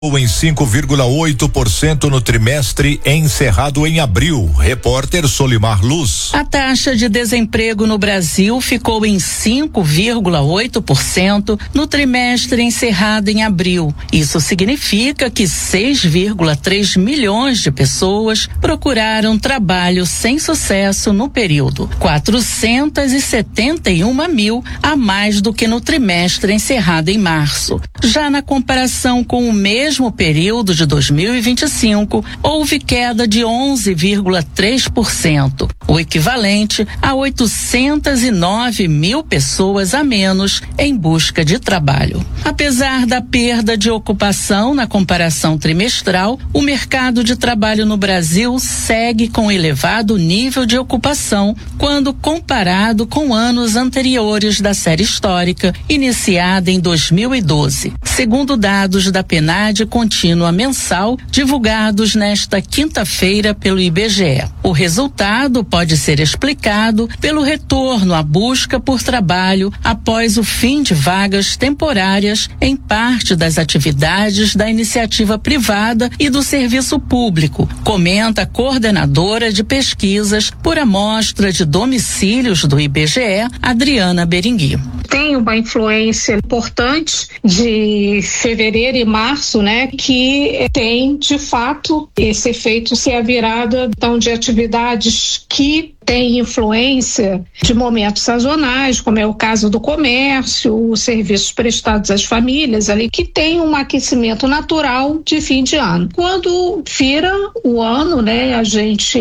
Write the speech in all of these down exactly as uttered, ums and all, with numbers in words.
em cinco vírgula oito por cento no trimestre encerrado em abril. Repórter Solimar Luz. A taxa de desemprego no Brasil ficou em cinco vírgula oito por cento no trimestre encerrado em abril. Isso significa que seis vírgula três milhões de pessoas procuraram trabalho sem sucesso no período, quatrocentos e setenta e uma mil a mais do que no trimestre encerrado em março. Já na comparação com o mesmo mesmo período de dois mil e vinte e cinco, houve queda de onze vírgula três por cento, o equivalente a oitocentos e nove mil pessoas a menos em busca de trabalho. Apesar da perda de ocupação na comparação trimestral, o mercado de trabalho no Brasil segue com elevado nível de ocupação quando comparado com anos anteriores da série histórica, iniciada em dois mil e doze. Segundo dados da PNAD contínua mensal divulgados nesta quinta-feira pelo I B G E. O resultado pode ser explicado pelo retorno à busca por trabalho após o fim de vagas temporárias em parte das atividades da iniciativa privada e do serviço público, comenta a coordenadora de pesquisas por amostra de domicílios do I B G E, Adriana Berengui. Tem uma influência importante de fevereiro e março, né, que tem, de fato, esse efeito ser a virada então, de atividades que tem influência de momentos sazonais, como é o caso do comércio, os serviços prestados às famílias, ali que tem um aquecimento natural de fim de ano. Quando vira o ano, né, a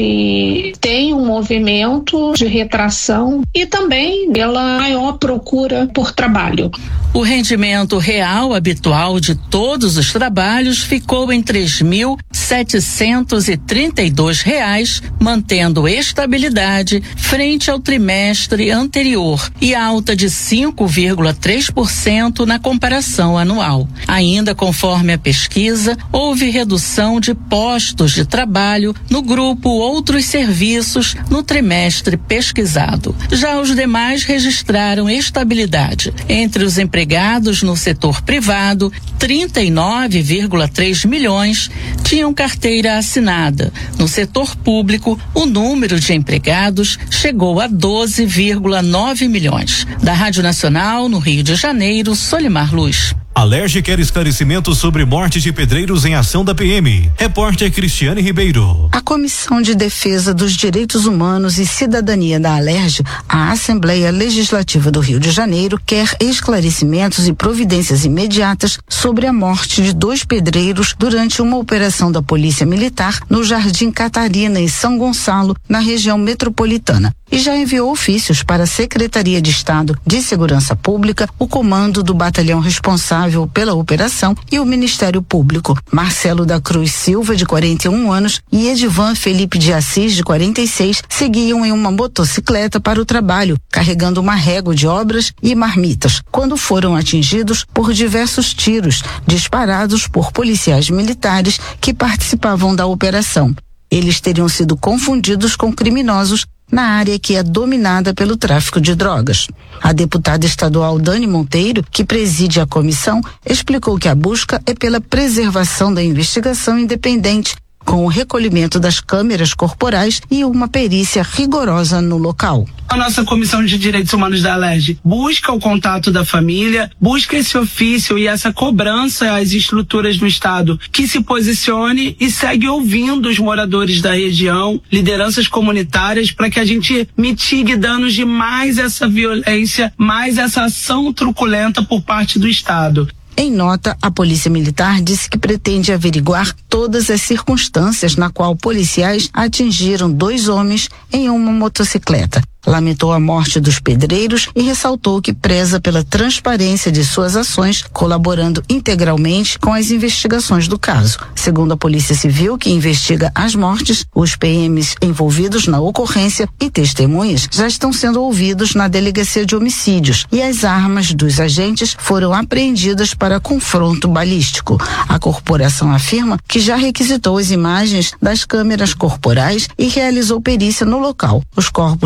gente tem um movimento de retração e também pela maior procura por trabalho. O rendimento real habitual de todos os trabalhos ficou em três mil setecentos e trinta e dois reais, mantendo estabilidade frente ao trimestre anterior e alta de cinco vírgula três por cento na comparação anual. Ainda conforme a pesquisa, houve redução de postos de trabalho no grupo Outros Serviços no trimestre pesquisado. Já os demais registraram estabilidade. Entre os empregados no setor privado, trinta e nove vírgula três milhões tinham carteira assinada. No setor público, o número de empregados chegou a doze vírgula nove milhões. Da Rádio Nacional, no Rio de Janeiro, Solimar Luz. Alerj quer esclarecimento sobre morte de pedreiros em ação da P M. Repórter Cristiane Ribeiro. A Comissão de Defesa dos Direitos Humanos e Cidadania da Alerj, a Assembleia Legislativa do Rio de Janeiro, quer esclarecimentos e providências imediatas sobre a morte de dois pedreiros durante uma operação da Polícia Militar no Jardim Catarina, em São Gonçalo, na região metropolitana. E já enviou ofícios para a Secretaria de Estado de Segurança Pública, o comando do batalhão responsável pela operação e o Ministério Público. Marcelo da Cruz Silva, de quarenta e um anos, e Edivan Felipe de Assis, de quarenta e seis, seguiam em uma motocicleta para o trabalho, carregando uma régua de obras e marmitas, quando foram atingidos por diversos tiros disparados por policiais militares que participavam da operação. Eles teriam sido confundidos com criminosos na área que é dominada pelo tráfico de drogas. A deputada estadual Dani Monteiro, que preside a comissão, explicou que a busca é pela preservação da investigação independente, com o recolhimento das câmeras corporais e uma perícia rigorosa no local. A nossa Comissão de Direitos Humanos da Alerj busca o contato da família, busca esse ofício e essa cobrança às estruturas do Estado que se posicione e segue ouvindo os moradores da região, lideranças comunitárias, para que a gente mitigue danos de mais essa violência, mais essa ação truculenta por parte do Estado. Em nota, a Polícia Militar disse que pretende averiguar todas as circunstâncias na qual policiais atingiram dois homens em uma motocicleta. Lamentou a morte dos pedreiros e ressaltou que preza pela transparência de suas ações, colaborando integralmente com as investigações do caso. Segundo a Polícia Civil, que investiga as mortes, os P Ms envolvidos na ocorrência e testemunhas já estão sendo ouvidos na Delegacia de Homicídios e as armas dos agentes foram apreendidas para confronto balístico. A corporação afirma que já requisitou as imagens das câmeras corporais e realizou perícia no local. Os corpos foram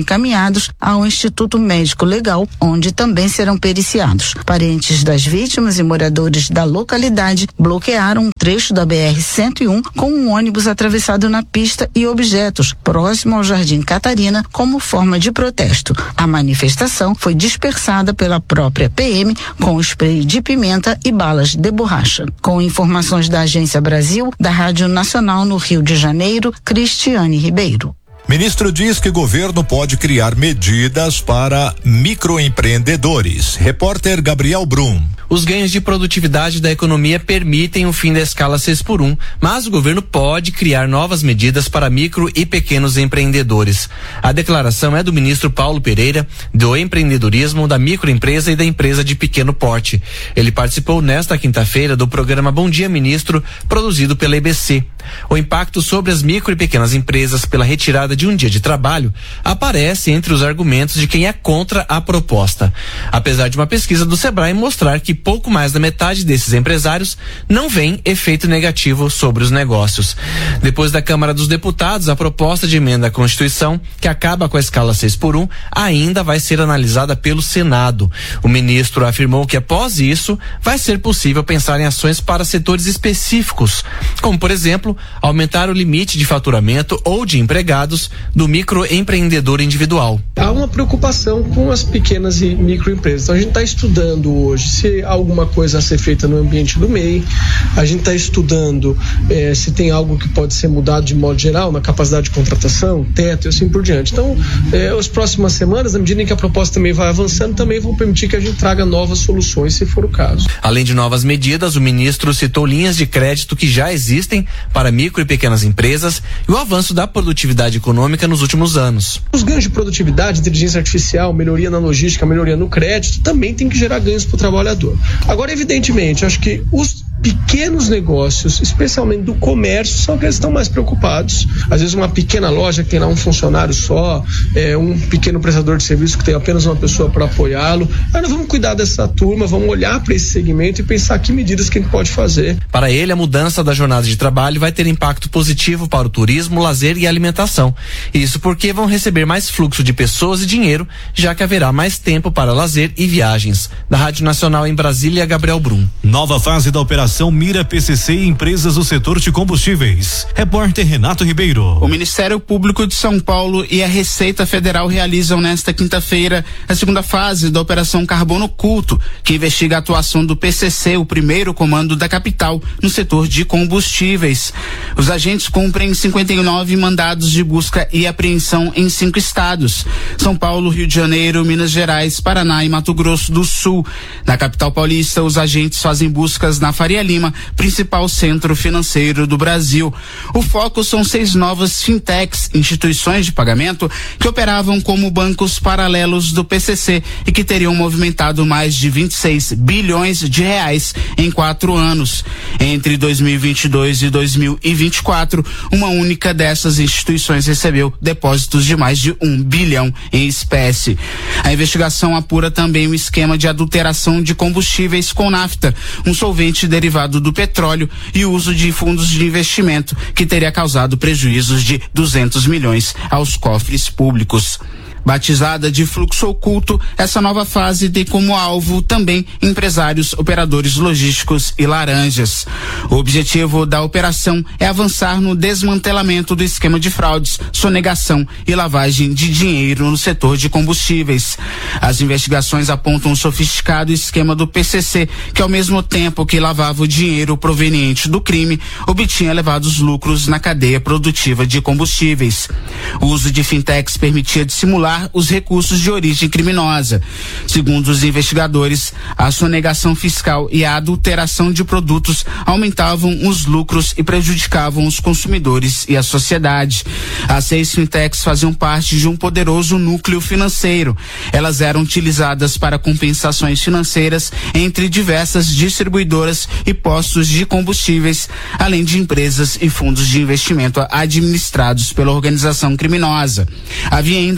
encaminhados ao Instituto Médico Legal, onde também serão periciados. Parentes das vítimas e moradores da localidade bloquearam um trecho da B R cento e um com um ônibus atravessado na pista e objetos próximo ao Jardim Catarina como forma de protesto. A manifestação foi dispersada pela própria P M com spray de pimenta e balas de borracha. Com informações da Agência Brasil, da Rádio Nacional no Rio de Janeiro, Cristiane Ribeiro. Ministro diz que governo pode criar medidas para microempreendedores. Repórter Gabriel Brum. Os ganhos de produtividade da economia permitem o fim da escala seis por um, mas o governo pode criar novas medidas para micro e pequenos empreendedores. A declaração é do ministro Paulo Pereira, do empreendedorismo, da microempresa e da empresa de pequeno porte. Ele participou nesta quinta-feira do programa Bom Dia Ministro, produzido pela E B C. O impacto sobre as micro e pequenas empresas pela retirada de um dia de trabalho aparece entre os argumentos de quem é contra a proposta. Apesar de uma pesquisa do Sebrae mostrar que pouco mais da metade desses empresários não vê efeito negativo sobre os negócios. Depois da Câmara dos Deputados, a proposta de emenda à Constituição, que acaba com a escala seis por um, ainda vai ser analisada pelo Senado. O ministro afirmou que após isso vai ser possível pensar em ações para setores específicos, como por exemplo, aumentar o limite de faturamento ou de empregados do microempreendedor individual. Há uma preocupação com as pequenas e microempresas. Então a gente está estudando hoje se há alguma coisa a ser feita no ambiente do M E I, a gente está estudando eh, se tem algo que pode ser mudado de modo geral na capacidade de contratação, teto e assim por diante. Então, eh, as próximas semanas, na medida em que a proposta também vai avançando, também vão permitir que a gente traga novas soluções, se for o caso. Além de novas medidas, o ministro citou linhas de crédito que já existem para micro e pequenas empresas e o avanço da produtividade econômica nos últimos anos. Os ganhos de produtividade, inteligência artificial, melhoria na logística, melhoria no crédito, também tem que gerar ganhos para o trabalhador. Agora, evidentemente, acho que os pequenos negócios, especialmente do comércio, são aqueles que estão mais preocupados. Às vezes uma pequena loja que tem lá um funcionário só, é, um pequeno prestador de serviço que tem apenas uma pessoa para apoiá-lo. Aí nós vamos cuidar dessa turma, vamos olhar para esse segmento e pensar que medidas que a gente pode fazer. Para ele, a mudança da jornada de trabalho vai ter impacto positivo para o turismo, lazer e alimentação. Isso porque vão receber mais fluxo de pessoas e dinheiro, já que haverá mais tempo para lazer e viagens. Da Rádio Nacional em Brasília, Gabriel Brum. Nova fase da operação Mira P C C e empresas do setor de combustíveis. Repórter Renato Ribeiro. O Ministério Público de São Paulo e a Receita Federal realizam nesta quinta-feira a segunda fase da Operação Carbono Oculto, que investiga a atuação do P C C, o primeiro comando da capital, no setor de combustíveis. Os agentes cumprem cinquenta e nove mandados de busca e apreensão em cinco estados: São Paulo, Rio de Janeiro, Minas Gerais, Paraná e Mato Grosso do Sul. Na capital paulista, os agentes fazem buscas na Faria Lima, principal centro financeiro do Brasil. O foco são seis novas fintechs, instituições de pagamento, que operavam como bancos paralelos do P C C e que teriam movimentado mais de vinte e seis bilhões de reais em quatro anos. Entre dois mil e vinte e dois e dois mil e vinte e quatro, uma única dessas instituições recebeu depósitos de mais de um bilhão em espécie. A investigação apura também o esquema de adulteração de combustíveis com nafta, um solvente derivado do petróleo, e o uso de fundos de investimento que teria causado prejuízos de duzentos milhões aos cofres públicos. Batizada de fluxo oculto, essa nova fase tem como alvo também empresários, operadores logísticos e laranjas. O objetivo da operação é avançar no desmantelamento do esquema de fraudes, sonegação e lavagem de dinheiro no setor de combustíveis. As investigações apontam um sofisticado esquema do P C C, que ao mesmo tempo que lavava o dinheiro proveniente do crime, obtinha elevados lucros na cadeia produtiva de combustíveis. O uso de fintechs permitia dissimular os recursos de origem criminosa. Segundo os investigadores, a sonegação fiscal e a adulteração de produtos aumentavam os lucros e prejudicavam os consumidores e a sociedade. As seis fintechs faziam parte de um poderoso núcleo financeiro. Elas eram utilizadas para compensações financeiras entre diversas distribuidoras e postos de combustíveis, além de empresas e fundos de investimento administrados pela organização criminosa. Havia ainda pagamento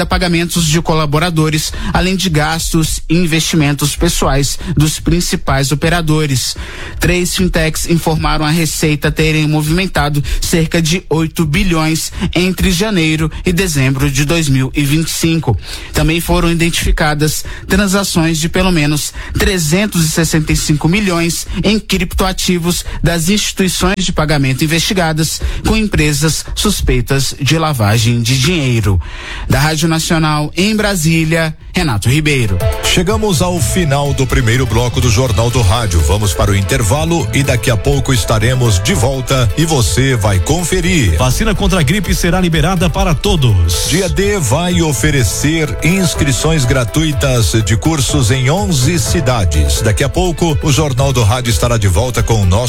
pagamentos de colaboradores, além de gastos e investimentos pessoais dos principais operadores. Três fintechs informaram à Receita terem movimentado cerca de oito bilhões entre janeiro e dezembro de dois mil e vinte e cinco. Também foram identificadas transações de pelo menos trezentos e sessenta e cinco milhões em criptoativos das instituições de pagamento investigadas com empresas suspeitas de lavagem de dinheiro. Da Rádio Nacional em Brasília, Renato Ribeiro. Chegamos ao final do primeiro bloco do Jornal do Rádio. Vamos para o intervalo e daqui a pouco estaremos de volta e você vai conferir. Vacina contra a gripe será liberada para todos. Dia D vai oferecer inscrições gratuitas de cursos em onze cidades. Daqui a pouco o Jornal do Rádio estará de volta com o nosso